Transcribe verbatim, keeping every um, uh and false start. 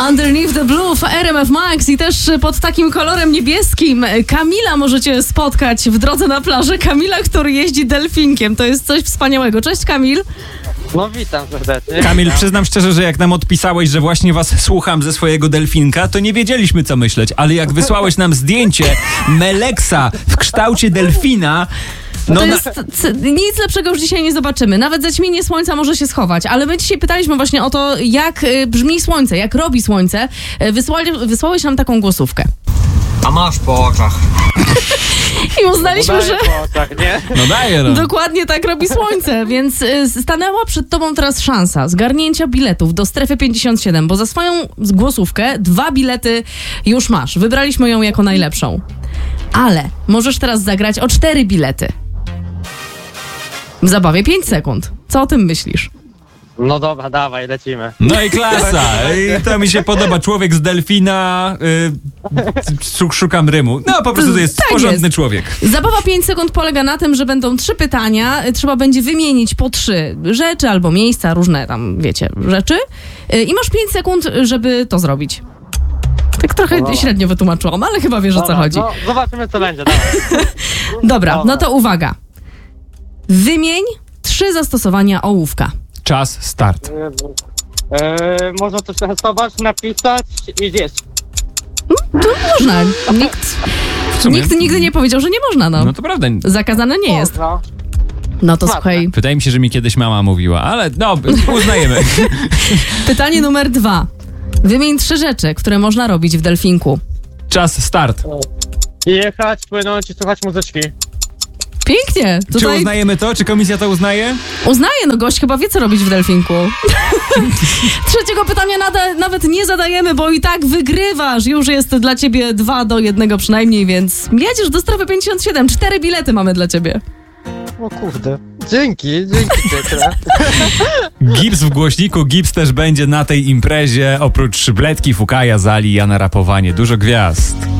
Underneath the Blue w R M F Max i też pod takim kolorem niebieskim Kamila możecie spotkać w drodze na plażę. Kamila, który jeździ delfinkiem. To jest coś wspaniałego. Cześć, Kamil. No witam serdecznie. Kamil, przyznam szczerze, że jak nam odpisałeś, że właśnie was słucham ze swojego delfinka, to nie wiedzieliśmy, co myśleć, ale jak wysłałeś nam zdjęcie Meleksa w kształcie delfina, No no to na... jest, c- nic lepszego już dzisiaj nie zobaczymy. Nawet zaćmienie słońca może się schować. Ale my dzisiaj pytaliśmy właśnie o to, jak y, brzmi słońce, jak robi słońce. Y, Wysłali, wysłałeś nam taką głosówkę. A masz po oczach. I uznaliśmy, że Po oczach, nie? no daję, no. dokładnie tak robi słońce, więc y, stanęła przed tobą teraz szansa zgarnięcia biletów do strefy pięćdziesiąt siedem, bo za swoją głosówkę dwa bilety już masz. Wybraliśmy ją jako najlepszą. Ale możesz teraz zagrać o cztery bilety. W zabawie pięć sekund. Co o tym myślisz? No dobra, dawaj, lecimy. No i klasa. I to mi się podoba. Człowiek z delfina. Y, szukam rymu. No po prostu to jest Tak porządny jest. człowiek. Zabawa pięć sekund polega na tym, że będą trzy pytania. Trzeba będzie wymienić po trzy rzeczy albo miejsca, różne tam, wiecie, rzeczy. I masz pięć sekund, żeby to zrobić. Tak trochę Dobra. średnio wytłumaczyłam, ale chyba wiesz, o co Dobra, chodzi. No, zobaczymy, co będzie, dawaj. Dobra, no to uwaga. Wymień trzy zastosowania ołówka. Czas, start. Eee, można coś rysować, napisać i zjeść. Tu można. Nikt, W sumie. nikt nigdy nie powiedział, że nie można, no. No to prawda. Zakazane nie jest. Można. No to Smaczne. słuchaj, Wydaje mi się, że mi kiedyś mama mówiła, ale no, uznajemy. pytanie numer dwa. Wymień trzy rzeczy, które można robić w delfinku. Czas, start. Jechać, płynąć i słuchać muzyczki. Pięknie. Czy Tutaj uznajemy to? Czy komisja to uznaje? uznaję, no gość chyba wie, co robić w delfinku. Trzeciego pytania nada, nawet nie zadajemy, bo i tak wygrywasz. Już jest dla ciebie dwa do jednego przynajmniej, więc jedziesz do strefy pięćdziesiąt siedem. Cztery bilety mamy dla ciebie. O kurde. Dzięki, dzięki piękne. Gips w głośniku, Gips też będzie na tej imprezie. Oprócz Szybletki, Fukaja, Zali, Jana Rapowanie. Dużo gwiazd.